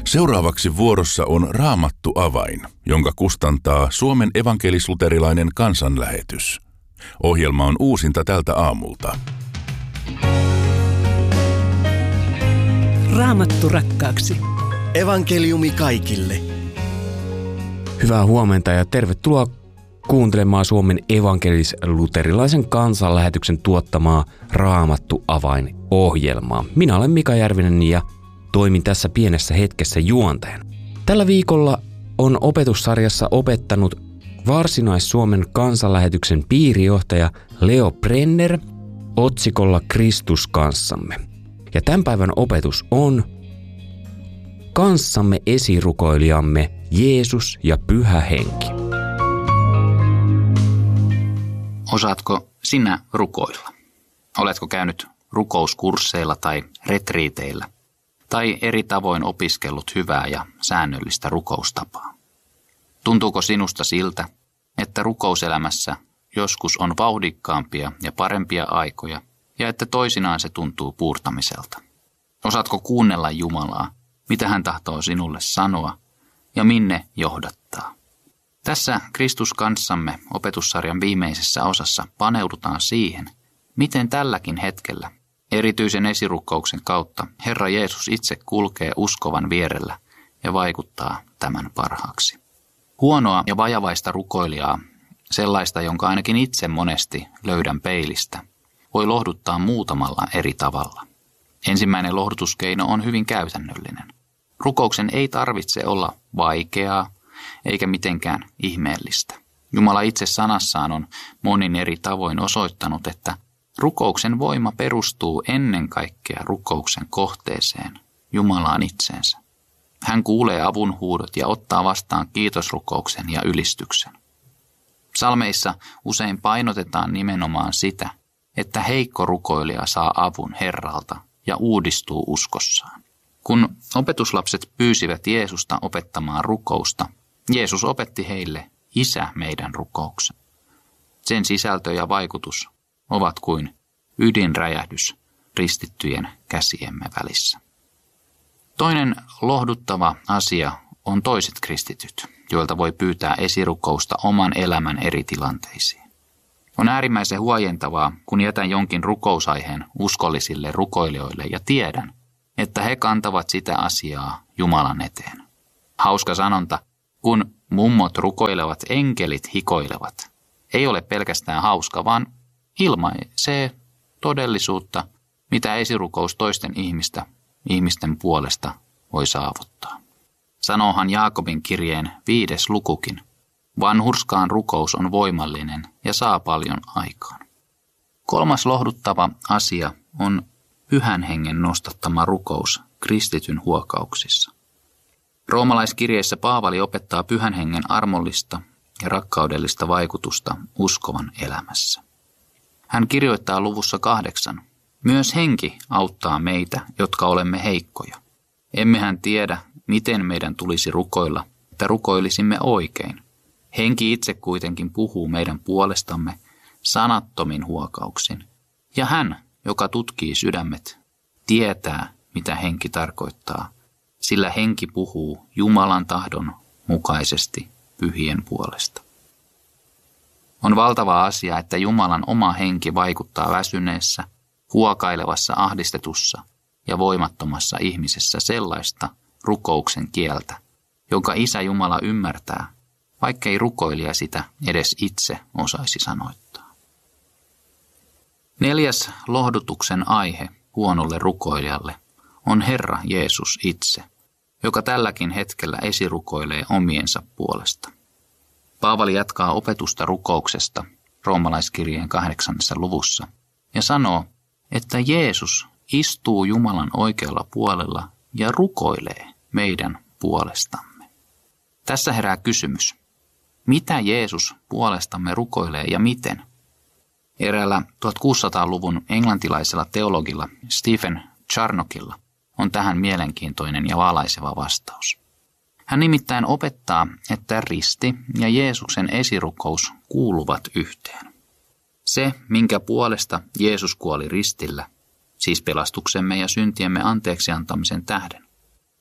Seuraavaksi vuorossa on Raamattu avain, jonka kustantaa Suomen evankelis-luterilainen kansanlähetys. Ohjelma on uusinta tältä aamulta. Raamattu rakkaaksi. Evankeliumi kaikille. Hyvää huomenta ja tervetuloa kuuntelemaan Suomen evankelis-luterilaisen kansanlähetyksen tuottamaa Raamattu avain-ohjelmaa. Minä olen Mika Järvinen ja toimin tässä pienessä hetkessä juontajana. Tällä viikolla on opetussarjassa opettanut Varsinais-Suomen kansanlähetyksen piirijohtaja Leo Brenner otsikolla Kristus kanssamme. Ja tämän päivän opetus on kanssamme esirukoilijamme Jeesus ja Pyhä Henki. Osaatko sinä rukoilla? Oletko käynyt rukouskursseilla tai retriiteillä? Tai eri tavoin opiskellut hyvää ja säännöllistä rukoustapaa? Tuntuuko sinusta siltä, että rukouselämässä joskus on vauhdikkaampia ja parempia aikoja ja että toisinaan se tuntuu puurtamiselta? Osaatko kuunnella Jumalaa, mitä hän tahtoo sinulle sanoa ja minne johdattaa? Tässä Kristus kanssamme opetussarjan viimeisessä osassa paneudutaan siihen, miten tälläkin hetkellä erityisen esirukkouksen kautta Herra Jeesus itse kulkee uskovan vierellä ja vaikuttaa tämän parhaaksi. Huonoa ja vajavaista rukoilijaa, sellaista jonka ainakin itse monesti löydän peilistä, voi lohduttaa muutamalla eri tavalla. Ensimmäinen lohdutuskeino on hyvin käytännöllinen. Rukouksen ei tarvitse olla vaikeaa eikä mitenkään ihmeellistä. Jumala itse sanassaan on monin eri tavoin osoittanut, että rukouksen voima perustuu ennen kaikkea rukouksen kohteeseen, Jumalaan itseensä. Hän kuulee avunhuudot ja ottaa vastaan kiitosrukouksen ja ylistyksen. Psalmeissa usein painotetaan nimenomaan sitä, että heikko rukoilija saa avun Herralta ja uudistuu uskossaan. Kun opetuslapset pyysivät Jeesusta opettamaan rukousta, Jeesus opetti heille Isä meidän rukouksen. Sen sisältö ja vaikutus ovat kuin ydinräjähdys ristittyjen käsiemme välissä. Toinen lohduttava asia on toiset kristityt, joilta voi pyytää esirukousta oman elämän eri tilanteisiin. On äärimmäisen huojentavaa, kun jätän jonkin rukousaiheen uskollisille rukoilijoille ja tiedän, että he kantavat sitä asiaa Jumalan eteen. Hauska sanonta, kun mummot rukoilevat, enkelit hikoilevat, ei ole pelkästään hauska, vaan ilmaisee todellisuutta, mitä esirukous toisten ihmisten puolesta voi saavuttaa. Sanoohan Jaakobin kirjeen 5. lukukin, vanhurskaan rukous on voimallinen ja saa paljon aikaan. Kolmas lohduttava asia on Pyhän Hengen nostattama rukous kristityn huokauksissa. Roomalaiskirjeessä Paavali opettaa Pyhän Hengen armollista ja rakkaudellista vaikutusta uskovan elämässä. Hän kirjoittaa luvussa 8, myös henki auttaa meitä, jotka olemme heikkoja. Emmehän tiedä, miten meidän tulisi rukoilla, että rukoilisimme oikein. Henki itse kuitenkin puhuu meidän puolestamme sanattomin huokauksin. Ja hän, joka tutkii sydämet, tietää, mitä henki tarkoittaa, sillä henki puhuu Jumalan tahdon mukaisesti pyhien puolesta. On valtava asia, että Jumalan oma henki vaikuttaa väsyneessä, huokailevassa, ahdistetussa ja voimattomassa ihmisessä sellaista rukouksen kieltä, jonka Isä Jumala ymmärtää, vaikkei rukoilija sitä edes itse osaisi sanoittaa. 4. lohdutuksen aihe huonolle rukoilijalle on Herra Jeesus itse, joka tälläkin hetkellä esirukoilee omiensa puolesta. Paavali jatkaa opetusta rukouksesta Roomalaiskirjeen 8. luvussa ja sanoo, että Jeesus istuu Jumalan oikealla puolella ja rukoilee meidän puolestamme. Tässä herää kysymys, mitä Jeesus puolestamme rukoilee ja miten? Eräällä 1600-luvun englantilaisella teologilla Stephen Charnockilla on tähän mielenkiintoinen ja valaiseva vastaus. Hän nimittäin opettaa, että risti ja Jeesuksen esirukous kuuluvat yhteen. Se, minkä puolesta Jeesus kuoli ristillä, siis pelastuksemme ja syntiemme anteeksiantamisen tähden,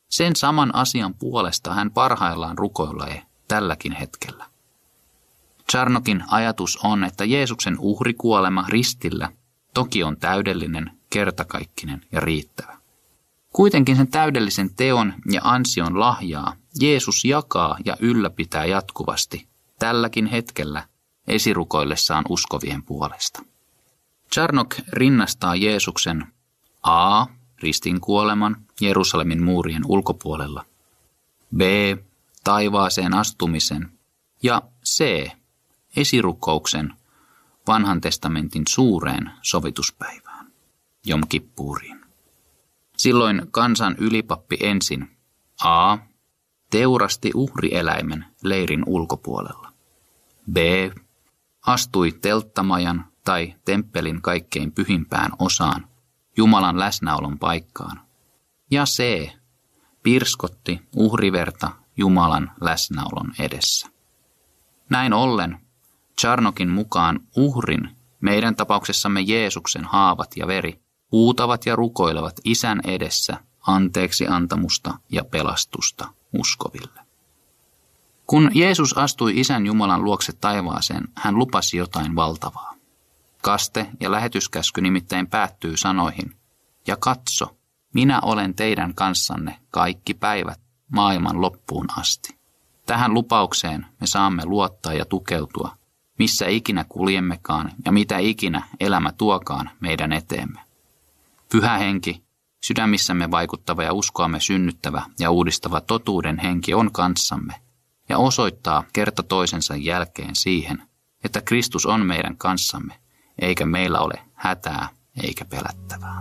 Sen saman asian puolesta hän parhaillaan rukoilee tälläkin hetkellä. Charnokin ajatus on, että Jeesuksen uhrikuolema ristillä toki on täydellinen, kertakaikkinen ja riittävä. Kuitenkin sen täydellisen teon ja ansion lahjaa Jeesus jakaa ja ylläpitää jatkuvasti tälläkin hetkellä esirukoillessaan uskovien puolesta. Charnok rinnastaa Jeesuksen a. ristinkuoleman Jerusalemin muurien ulkopuolella, b. taivaaseen astumisen ja c. esirukouksen vanhan testamentin suureen sovituspäivään, Jom Kippuriin. Silloin kansan ylipappi ensin a. teurasti uhrieläimen leirin ulkopuolella, b. astui telttamajan tai temppelin kaikkein pyhimpään osaan, Jumalan läsnäolon paikkaan, ja c. pirskotti uhriverta Jumalan läsnäolon edessä. Näin ollen Charnokin mukaan uhrin, meidän tapauksessamme Jeesuksen haavat ja veri, huutavat ja rukoilevat Isän edessä anteeksi antamusta ja pelastusta uskoville. Kun Jeesus astui Isän Jumalan luokse taivaaseen, hän lupasi jotain valtavaa. Kaste ja lähetyskäsky nimittäin päättyy sanoihin, ja katso, minä olen teidän kanssanne kaikki päivät maailman loppuun asti. Tähän lupaukseen me saamme luottaa ja tukeutua, missä ikinä kuljemmekaan ja mitä ikinä elämä tuokaan meidän eteemme. Pyhä henki, sydämissämme vaikuttava ja uskoamme synnyttävä ja uudistava totuuden henki on kanssamme ja osoittaa kerta toisensa jälkeen siihen, että Kristus on meidän kanssamme, eikä meillä ole hätää eikä pelättävää.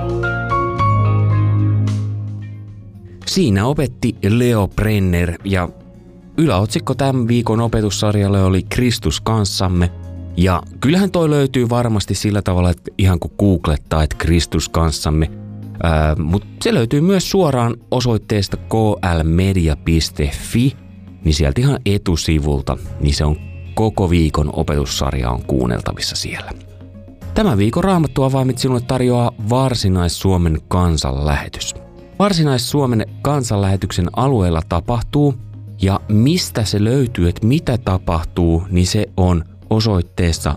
Siinä opetti Leo Brenner ja yläotsikko tämän viikon opetussarjalle oli Kristus kanssamme. Ja kyllähän toi löytyy varmasti sillä tavalla, että ihan kun googlettaa, että Kristus kanssamme, mutta se löytyy myös suoraan osoitteesta klmedia.fi, niin sieltä ihan etusivulta, niin se on koko viikon opetussarja on kuunneltavissa siellä. Tämän viikon Raamattuavaimet sinulle tarjoaa Varsinais-Suomen kansanlähetys. Varsinais-Suomen kansanlähetyksen alueella tapahtuu ja mistä se löytyy, että mitä tapahtuu, niin se on osoitteessa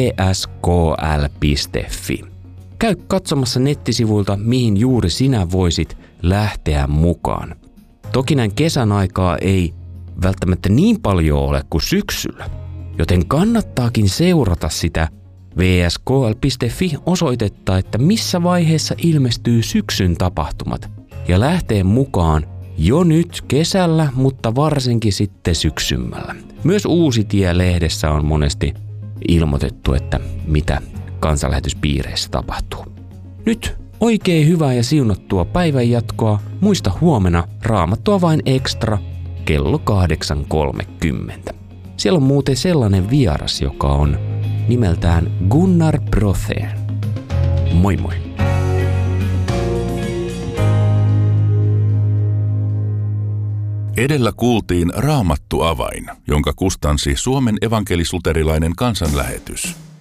vskl.fi. Käy katsomassa nettisivuilta, mihin juuri sinä voisit lähteä mukaan. Toki näin kesän aikaa ei välttämättä niin paljon ole kuin syksyllä, joten kannattaakin seurata sitä vskl.fi-osoitetta, että missä vaiheessa ilmestyy syksyn tapahtumat ja lähtee mukaan jo nyt kesällä, mutta varsinkin sitten syksymällä. Myös Uusitie-lehdessä on monesti ilmoitettu, että mitä kansanlähetyspiireissä tapahtuu. Nyt oikein hyvää ja siunattua päivänjatkoa. Muista huomenna Raamattua vain ekstra kello 8.30. Siellä on muuten sellainen vieras, joka on nimeltään Gunnar Brother. Moi moi! Edellä kuultiin Raamattu avain, jonka kustansi Suomen evankelis-luterilainen kansanlähetys.